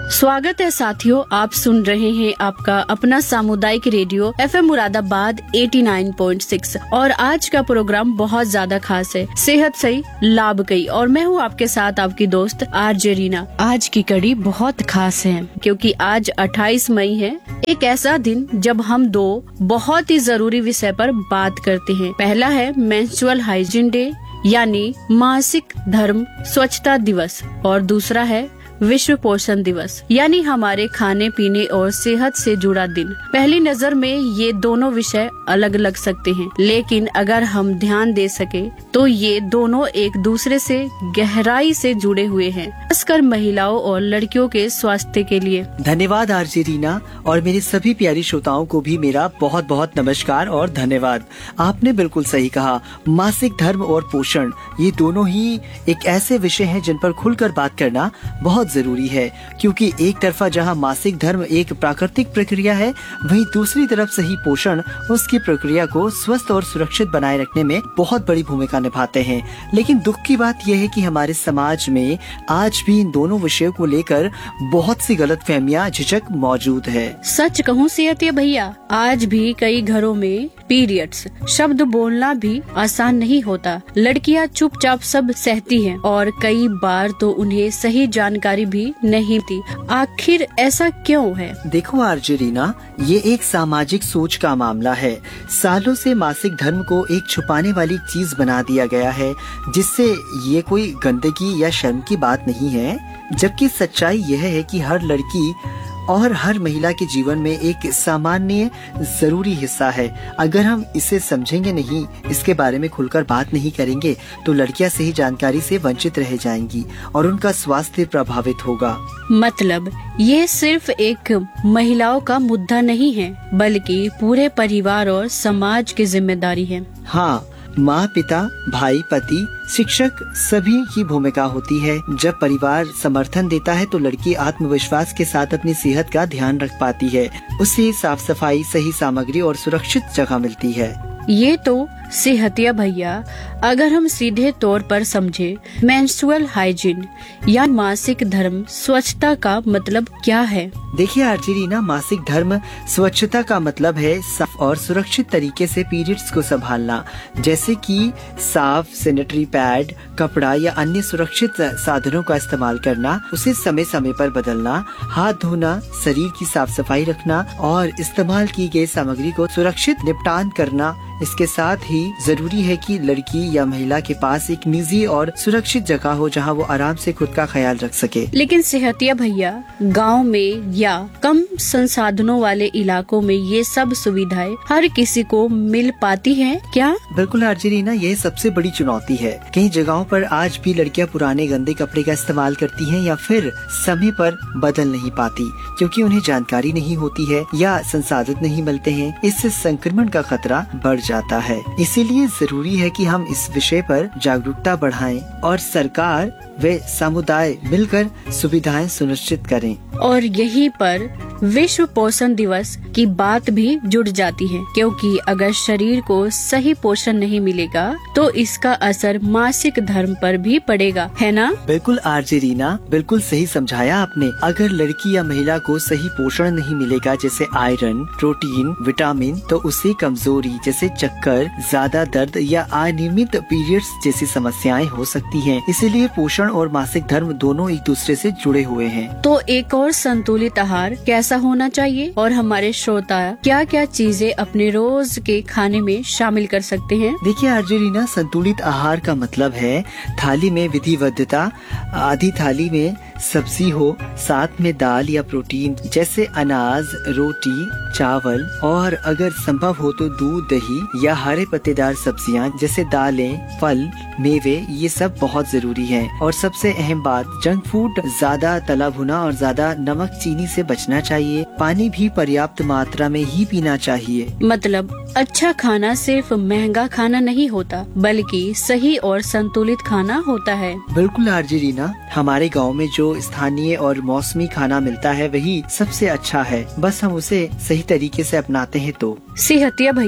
स्वागत है साथियों, आप सुन रहे हैं आपका अपना सामुदायिक रेडियो FM मुरादाबाद 89.6 और आज का प्रोग्राम बहुत ज्यादा खास है। सेहत सही लाभ कई और मैं हूँ आपके साथ आपकी दोस्त आरजे रीना। आज की कड़ी बहुत खास है क्योंकि आज 28 मई है, एक ऐसा दिन जब हम दो बहुत ही जरूरी विषय पर बात करते हैं। पहला है मेंस्ट्रुअल हाइजीन डे यानी मासिक धर्म स्वच्छता दिवस और दूसरा है विश्व पोषण दिवस यानी हमारे खाने पीने और सेहत से जुड़ा दिन। पहली नजर में ये दोनों विषय अलग लग सकते हैं, लेकिन अगर हम ध्यान दे सके तो ये दोनों एक दूसरे से गहराई से जुड़े हुए हैं, खासकर महिलाओं और लड़कियों के स्वास्थ्य के लिए। धन्यवाद आरजे रीना और मेरे सभी प्यारी श्रोताओं को भी मेरा बहुत बहुत नमस्कार और धन्यवाद। आपने बिल्कुल सही कहा, मासिक धर्म और पोषण ये दोनों ही एक ऐसे विषय हैं जिन पर खुलकर बात करना बहुत जरूरी है, क्योंकि एक तरफा जहां मासिक धर्म एक प्राकृतिक प्रक्रिया है, वहीं दूसरी तरफ सही पोषण उसकी प्रक्रिया को स्वस्थ और सुरक्षित बनाए रखने में बहुत बड़ी भूमिका निभाते हैं। लेकिन दुख की बात यह है कि हमारे समाज में आज भी इन दोनों विषयों को लेकर बहुत सी गलतफहमियां, झिझक मौजूद है। सच कहूँ सेहतिया भैया, आज भी कई घरों में पीरियड्स शब्द बोलना भी आसान नहीं होता। लड़कियां चुपचाप सब सहती हैं और कई बार तो उन्हें सही जानकारी भी नहीं थी। आखिर ऐसा क्यों है? देखो आरजे रीना, ये एक सामाजिक सोच का मामला है। सालों से मासिक धर्म को एक छुपाने वाली चीज बना दिया गया है, जिससे ये कोई गंदगी या शर्म की बात नहीं है, जबकि सच्चाई यह है कि हर लड़की और हर महिला के जीवन में एक सामान्य जरूरी हिस्सा है। अगर हम इसे समझेंगे नहीं, इसके बारे में खुलकर बात नहीं करेंगे, तो लड़कियां सही जानकारी से वंचित रह जाएंगी और उनका स्वास्थ्य प्रभावित होगा। मतलब ये सिर्फ एक महिलाओं का मुद्दा नहीं है, बल्कि पूरे परिवार और समाज की जिम्मेदारी है। हाँ, माँ, पिता, भाई, पति, शिक्षक सभी की भूमिका होती है। जब परिवार समर्थन देता है तो लड़की आत्मविश्वास के साथ अपनी सेहत का ध्यान रख पाती है। उसे साफ सफाई, सही सामग्री और सुरक्षित जगह मिलती है। ये तो सेहतिया भैया, अगर हम सीधे तौर पर समझे, मेंस्ट्रुअल हाइजीन या मासिक धर्म स्वच्छता का मतलब क्या है? देखिए आरजे रीना, मासिक धर्म स्वच्छता का मतलब है साफ और सुरक्षित तरीके से पीरियड्स को संभालना, जैसे कि साफ सैनिटरी पैड, कपड़ा या अन्य सुरक्षित साधनों का इस्तेमाल करना, उसे समय समय पर बदलना, हाथ धोना, शरीर की साफ सफाई रखना और इस्तेमाल की गई सामग्री को सुरक्षित निपटान करना। इसके साथ ही जरूरी है कि लड़की या महिला के पास एक निजी और सुरक्षित जगह हो जहां वो आराम से खुद का ख्याल रख सके। लेकिन सेहतिया भैया, गांव में या कम संसाधनों वाले इलाकों में ये सब सुविधाएं हर किसी को मिल पाती हैं क्या? बिल्कुल आरजे रीना, यह सबसे बड़ी चुनौती है। कई जगहों पर आज भी लड़कियां पुराने गंदे कपड़े का इस्तेमाल करती हैं या फिर समय पर बदल नहीं पाती, क्योंकि उन्हें जानकारी नहीं होती है या संसाधन नहीं मिलते हैं। इससे संक्रमण का खतरा बढ़ जाता है। इसीलिए जरूरी है कि हम इस विषय पर जागरूकता बढ़ाएं और सरकार व समुदाय मिलकर सुविधाएं सुनिश्चित करें। और यहीं पर विश्व पोषण दिवस की बात भी जुड़ जाती है, क्योंकि अगर शरीर को सही पोषण नहीं मिलेगा तो इसका असर मासिक धर्म पर भी पड़ेगा, है ना? बिल्कुल आरजे रीना, बिल्कुल सही समझाया आपने। अगर लड़की या महिला को सही पोषण नहीं मिलेगा, जैसे आयरन, प्रोटीन, विटामिन, तो उसे कमजोरी जैसे चक्कर, ज्यादा दर्द या अनियमित पीरियड्स जैसी समस्याएं हो सकती हैं। इसीलिए पोषण और मासिक धर्म दोनों एक दूसरे से जुड़े हुए हैं। तो एक और संतुलित आहार कैसा होना चाहिए और हमारे श्रोता क्या क्या चीजें अपने रोज के खाने में शामिल कर सकते हैं? देखिए आरजे रीना, संतुलित आहार का मतलब है थाली में विधिवद्धता, आधी थाली में सब्जी हो, साथ में दाल या प्रोटीन जैसे अनाज, रोटी, चावल और अगर संभव हो तो दूध, दही या हरे पत्तेदार सब्जियां जैसे दालें, फल, मेवे, ये सब बहुत जरूरी है। और सबसे अहम बात, जंक फूड, ज्यादा तला भुना और ज्यादा नमक चीनी से बचना चाहिए। पानी भी पर्याप्त मात्रा में ही पीना चाहिए। मतलब अच्छा खाना सिर्फ महंगा खाना नहीं होता, बल्कि सही और संतुलित खाना होता है। बिल्कुल आरजे रीना, हमारे गांव में जो स्थानीय और मौसमी खाना मिलता है वही सबसे अच्छा है, बस हम उसे सही तरीके से अपनाते हैं तो। सेहतिया भैया,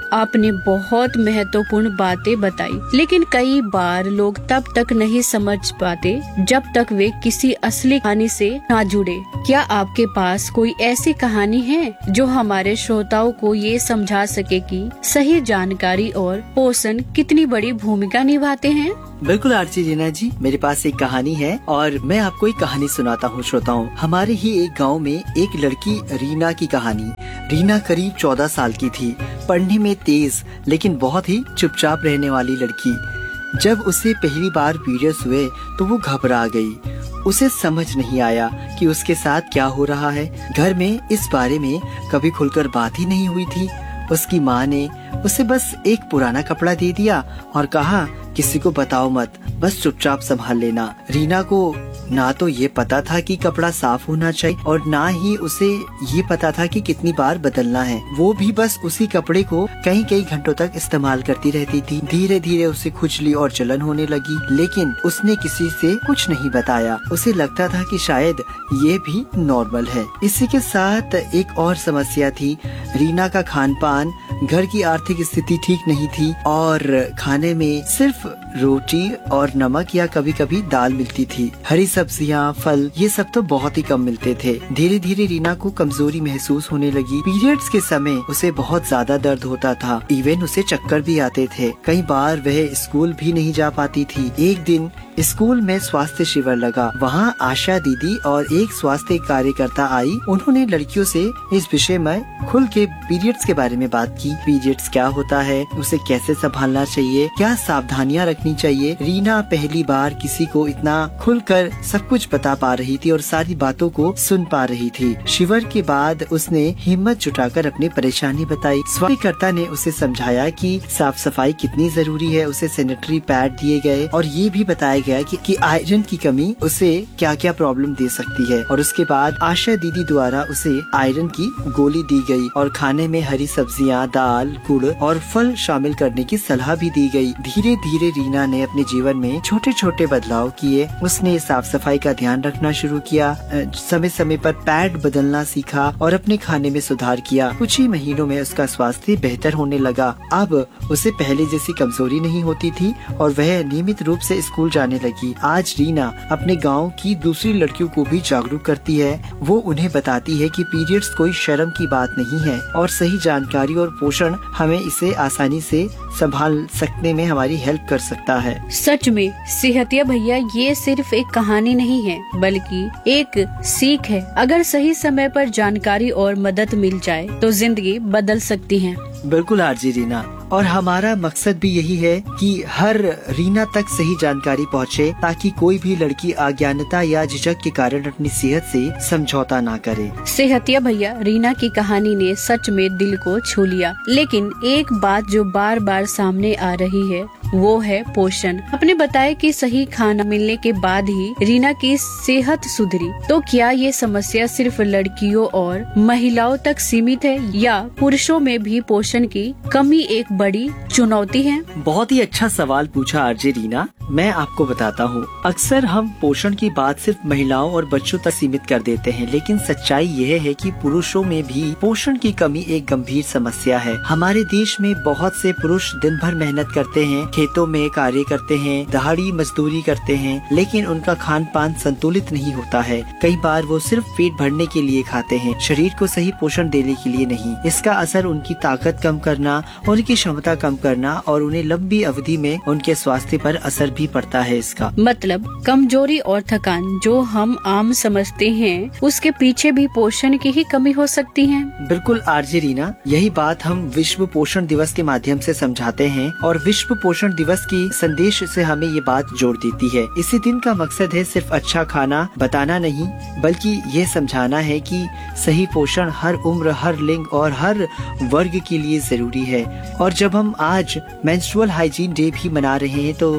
आपने बहुत महत्वपूर्ण बातें बताई, लेकिन कई बार लोग तब तक नहीं समझ पाते जब तक वे किसी असली कहानी से ना जुड़े। क्या आपके पास कोई ऐसी कहानी है जो हमारे श्रोताओं को ये समझा सके कि सही जानकारी और पोषण कितनी बड़ी भूमिका निभाते हैं? बिल्कुल आरती रीना जी, मेरे पास एक कहानी है और मैं आपको एक कहानी सुनाता हूँ श्रोताओं। हमारे ही एक गांव में एक लड़की रीना की कहानी। रीना करीब 14 साल की थी, पढ़ने में तेज लेकिन बहुत ही चुपचाप रहने वाली लड़की। जब उसे पहली बार पीरियड्स हुए तो वो घबरा गई। उसे समझ नहीं आया कि उसके साथ क्या हो रहा है। घर में इस बारे में कभी खुलकर बात ही नहीं हुई थी। उसकी माँ ने उसे बस एक पुराना कपड़ा दे दिया और कहा, किसी को बताओ मत, बस चुपचाप संभाल लेना। रीना को ना तो ये पता था कि कपड़ा साफ होना चाहिए और ना ही उसे ये पता था कि कितनी बार बदलना है। वो भी बस उसी कपड़े को कई कई घंटों तक इस्तेमाल करती रहती थी। धीरे धीरे उसे खुजली और जलन होने लगी, लेकिन उसने किसी से कुछ नहीं बताया। उसे लगता था कि शायद ये भी नॉर्मल है। इसी के साथ एक और समस्या थी, रीना का खान पान। घर की आर्थिक स्थिति ठीक नहीं थी और खाने में सिर्फ रोटी और नमक या कभी कभी दाल मिलती थी। हरी सब्जियां, फल, ये सब तो बहुत ही कम मिलते थे। धीरे धीरे रीना को कमजोरी महसूस होने लगी। पीरियड्स के समय उसे बहुत ज्यादा दर्द होता था, इवन उसे चक्कर भी आते थे। कई बार वह स्कूल भी नहीं जा पाती थी। एक दिन स्कूल में स्वास्थ्य शिविर लगा। वहाँ आशा दीदी और एक स्वास्थ्य कार्यकर्ता आई। उन्होंने लड़कियों से इस विषय में खुल के पीरियड्स के बारे में बात की। पीरियड्स क्या होता है, उसे कैसे संभालना चाहिए, क्या सावधानियां रखनी चाहिए। रीना पहली बार किसी को इतना खुलकर सब कुछ बता पा रही थी और सारी बातों को सुन पा रही थी। शिविर के बाद उसने हिम्मत जुटाकर अपनी परेशानी बताई। स्वास्थ्यकर्ता ने उसे समझाया कि साफ सफाई कितनी जरूरी है। उसे सैनिटरी पैड दिए गए और ये भी बताया गया कि आयरन की कमी उसे क्या क्या प्रॉब्लम दे सकती है। और उसके बाद आशा दीदी द्वारा उसे आयरन की गोली दी गई और खाने में हरी सब्जियां, दाल, गुड़ और फल शामिल करने की सलाह भी दी गई। धीरे धीरे रीना ने अपने जीवन में छोटे छोटे बदलाव किए। उसने साफ सफाई का ध्यान रखना शुरू किया, समय समय पर पैड बदलना सीखा और अपने खाने में सुधार किया। कुछ ही महीनों में उसका स्वास्थ्य बेहतर होने लगा। अब उसे पहले जैसी कमजोरी नहीं होती थी और वह नियमित रूप से स्कूल जाने लगी। आज रीना अपने गांव की दूसरी लड़कियों को भी जागरूक करती है। वो उन्हें बताती है कि पीरियड्स कोई शर्म की बात नहीं है और सही जानकारी और पोषण हमें इसे आसानी से संभाल सकने में हमारी हेल्प कर सकता है। सच में सेहतिया भैया, ये सिर्फ एक कहानी नहीं है बल्कि एक सीख है। अगर सही समय पर जानकारी और मदद मिल जाए तो जिंदगी बदल सकती है। बिल्कुल आरजी रीना, और हमारा मकसद भी यही है कि हर रीना तक सही जानकारी पहुंचे ताकि कोई भी लड़की अज्ञानता या झिझक के कारण अपनी सेहत से समझौता ना करे। सेहतिया भैया, रीना की कहानी ने सच में दिल को छू लिया। लेकिन एक बात जो बार बार सामने आ रही है वो है पोषण। आपने बताया कि सही खाना मिलने के बाद ही रीना की सेहत सुधरी। तो क्या ये समस्या सिर्फ लड़कियों और महिलाओं तक सीमित है या पुरुषों में भी पोषण की कमी एक बड़ी चुनौती है? बहुत ही अच्छा सवाल पूछा आरजे रीना। मैं आपको बताता हूँ, अक्सर हम पोषण की बात सिर्फ महिलाओं और बच्चों तक सीमित कर देते हैं, लेकिन सच्चाई यह है कि पुरुषों में भी पोषण की कमी एक गंभीर समस्या है। हमारे देश में बहुत से पुरुष दिन भर मेहनत करते हैं, खेतों में कार्य करते हैं, दहाड़ी मजदूरी करते हैं, लेकिन उनका खान पान संतुलित नहीं होता है। कई बार वो सिर्फ पेट भरने के लिए खाते हैं, शरीर को सही पोषण देने के लिए नहीं। इसका असर उनकी ताकत कम करना, उनकी क्षमता कम करना और उन्हें लंबी अवधि में उनके स्वास्थ्य पर असर भी पड़ता है। इसका मतलब कमजोरी और थकान जो हम आम समझते हैं, उसके पीछे भी पोषण की ही कमी हो सकती है। बिल्कुल आरजे रीना, यही बात हम विश्व पोषण दिवस के माध्यम से समझाते हैं और विश्व पोषण दिवस की संदेश से हमें ये बात जोड़ देती है। इसी दिन का मकसद है सिर्फ अच्छा खाना बताना नहीं, बल्कि ये समझाना है कि सही पोषण हर उम्र, हर लिंग और हर वर्ग के लिए जरूरी है। और जब हम आज मेंस्ट्रुअल हाइजीन डे भी मना रहे हैं तो इसका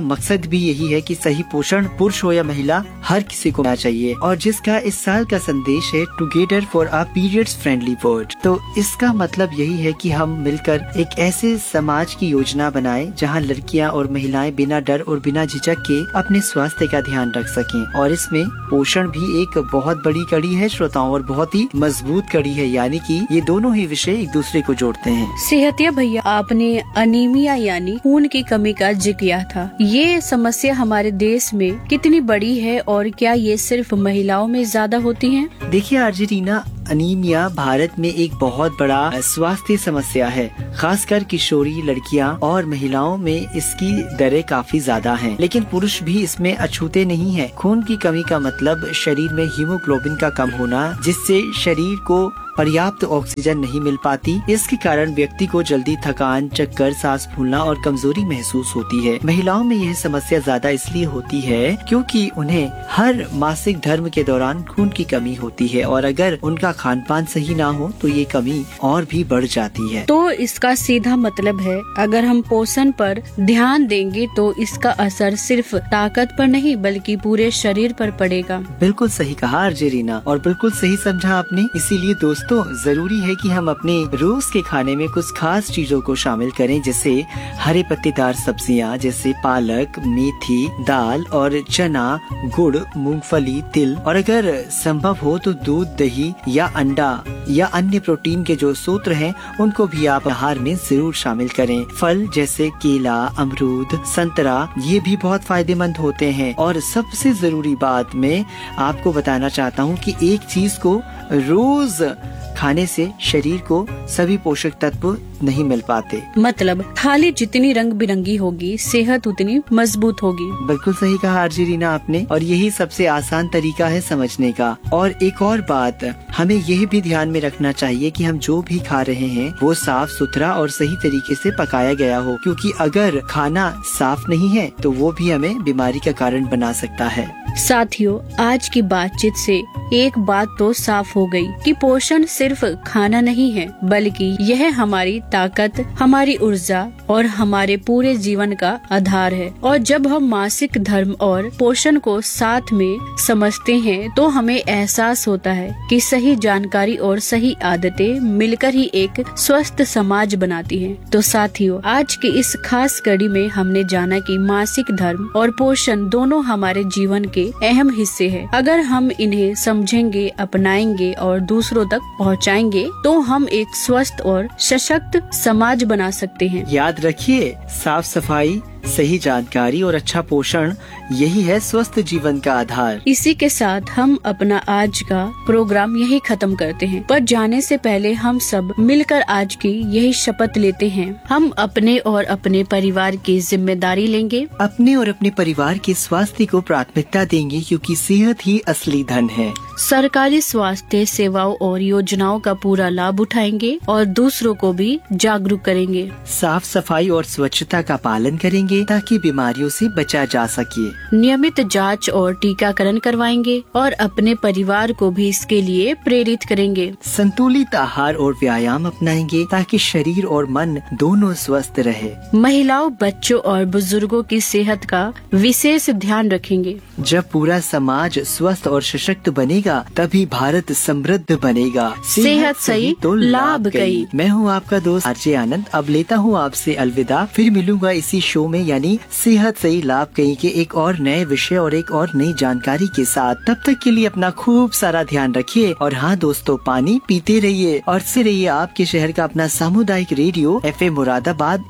मकसद भी यही है कि सही पोषण पुरुष हो या महिला हर किसी को मिलना चाहिए, और जिसका इस साल का संदेश है together for a periods friendly world. तो इसका मतलब यही है कि हम मिलकर एक ऐसे समाज की योजना बनाएं जहां लड़कियां और महिलाएं बिना डर और बिना झिझक के अपने स्वास्थ्य का ध्यान रख सकें। और इसमें पोषण भी एक बहुत बड़ी कड़ी है श्रोताओं, और बहुत ही मजबूत कड़ी है, यानी कि ये दोनों ही विषय एक दूसरे को जोड़ते हैं। सेहतिया भैया, आपने अनीमिया यानी खून की कमी का जिक्र किया था। ये समस्या हमारे देश में कितनी बड़ी है और क्या ये सिर्फ महिलाओं में ज्यादा होती है? देखिए अर्जेंटीना, अनीमिया भारत में एक बहुत बड़ा स्वास्थ्य समस्या है। खासकर किशोरी लड़कियां और महिलाओं में इसकी दरें काफी ज्यादा हैं, लेकिन पुरुष भी इसमें अछूते नहीं हैं। खून की कमी का मतलब शरीर में हीमोग्लोबिन का कम होना, जिससे शरीर को पर्याप्त ऑक्सीजन नहीं मिल पाती। इसके कारण व्यक्ति को जल्दी थकान, चक्कर, सांस फूलना और कमजोरी महसूस होती है। महिलाओं में यह समस्या ज्यादा इसलिए होती है क्योंकि उन्हें हर मासिक धर्म के दौरान खून की कमी होती है, और अगर उनका खान पान सही ना हो तो ये कमी और भी बढ़ जाती है। तो इसका सीधा मतलब है अगर हम पोषण पर ध्यान देंगे तो इसका असर सिर्फ ताकत पर नहीं बल्कि पूरे शरीर पर पड़ेगा। बिल्कुल सही कहा अर्जेंटीना, और बिल्कुल सही समझा आपने। इसीलिए दोस्तों जरूरी है कि हम अपने रोज के खाने में कुछ खास चीजों को शामिल करें, जैसे हरे पत्तेदार सब्जियां जैसे पालक, मेथी, दाल और चना, गुड़, मूंगफली, तिल, और अगर संभव हो तो दूध, दही या अंडा या अन्य प्रोटीन के जो स्रोत हैं उनको भी आप आहार में जरूर शामिल करें। फल जैसे केला, अमरूद, संतरा ये भी बहुत फायदेमंद होते हैं। और सबसे जरूरी बात मैं आपको बताना चाहता हूँ कि एक चीज को रोज खाने से शरीर को सभी पोषक तत्व नहीं मिल पाते। मतलब थाली जितनी रंग बिरंगी होगी सेहत उतनी मजबूत होगी। बिल्कुल सही कहा अर्जेंटीना आपने, और यही सबसे आसान तरीका है समझने का। और एक और बात हमें यह भी ध्यान में रखना चाहिए कि हम जो भी खा रहे हैं वो साफ सुथरा और सही तरीके से पकाया गया हो, क्योंकि अगर खाना साफ नहीं है तो वो भी हमें बीमारी का कारण बना सकता है। साथियों, आज की बातचीत से एक बात तो साफ हो गई कि पोषण सिर्फ खाना नहीं है बल्कि यह हमारी ताकत, हमारी ऊर्जा और हमारे पूरे जीवन का आधार है। और जब हम मासिक धर्म और पोषण को साथ में समझते हैं तो हमें एहसास होता है कि सही जानकारी और सही आदतें मिलकर ही एक स्वस्थ समाज बनाती हैं। तो साथियों, आज की इस खास कड़ी में हमने जाना कि मासिक धर्म और पोषण दोनों हमारे जीवन के अहम हिस्से हैं। अगर हम इन्हें समझेंगे, अपनाएंगे और दूसरों तक पहुंचाएंगे तो हम एक स्वस्थ और सशक्त समाज बना सकते हैं। याद रखिए, साफ सफाई, सही जानकारी और अच्छा पोषण यही है स्वस्थ जीवन का आधार। इसी के साथ हम अपना आज का प्रोग्राम यही खत्म करते हैं, पर जाने से पहले हम सब मिलकर आज की यही शपथ लेते हैं। हम अपने और अपने परिवार की जिम्मेदारी लेंगे, अपने और अपने परिवार के स्वास्थ्य को प्राथमिकता देंगे, क्योंकि सेहत ही असली धन है। सरकारी स्वास्थ्य सेवाओं और योजनाओं का पूरा लाभ उठाएंगे और दूसरों को भी जागरूक करेंगे। साफ सफाई और स्वच्छता का पालन करेंगे ताकि बीमारियों से बचा जा सके। नियमित जांच और टीकाकरण करवाएंगे और अपने परिवार को भी इसके लिए प्रेरित करेंगे। संतुलित आहार और व्यायाम अपनाएंगे ताकि शरीर और मन दोनों स्वस्थ रहे। महिलाओं, बच्चों और बुजुर्गों की सेहत का विशेष ध्यान रखेंगे। जब पूरा समाज स्वस्थ और सशक्त बनेगा तभी भारत समृद्ध बनेगा। सेहत सही तो लाभ कई। मैं हूँ आपका दोस्त आरजे आनंद। अब लेता हूँ आपसे अलविदा। फिर मिलूंगा इसी शो में, यानी सेहत सही लाभ कई के एक और नए विषय और एक और नई जानकारी के साथ। तब तक के लिए अपना खूब सारा ध्यान रखिए, और हाँ दोस्तों, पानी पीते रहिए और से रहिए आपके शहर का अपना सामुदायिक radio FM Moradabad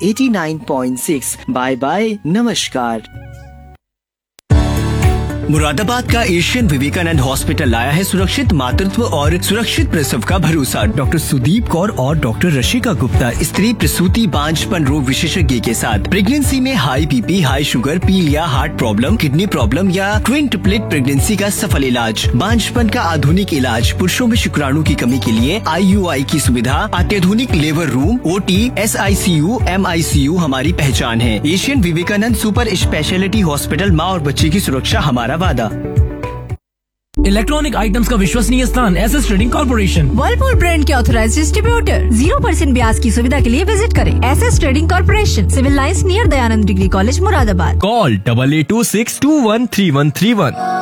89.6। Bye bye, नमस्कार। मुरादाबाद का एशियन विवेकानंद हॉस्पिटल लाया है सुरक्षित मातृत्व और सुरक्षित प्रसव का भरोसा। डॉक्टर सुदीप कौर और डॉक्टर रशिका गुप्ता, स्त्री प्रसूति बांझपन रोग विशेषज्ञ के साथ। प्रेगनेंसी में हाई बीपी, हाई शुगर, पीलिया, हार्ट प्रॉब्लम, किडनी प्रॉब्लम या ट्विन ट्रिपलेट प्रेगनेंसी का सफल इलाज। बांझपन का आधुनिक इलाज। पुरुषों में शुक्राणु की कमी के लिए IUI की सुविधा। अत्याधुनिक labour room, OT, SICU, MICU हमारी पहचान है। Asian Vivekananda super speciality hospital, माँ और बच्चे की सुरक्षा हमारा वादा। इलेक्ट्रॉनिक आइटम्स का विश्वसनीय स्थान SS trading corporation. Whirlpool brand के ऑथराइज्ड डिस्ट्रीब्यूटर। 0% ब्याज की सुविधा के लिए विजिट करें SS trading corporation, civil lines near Dayanand degree college, Moradabad. Call 8826213131।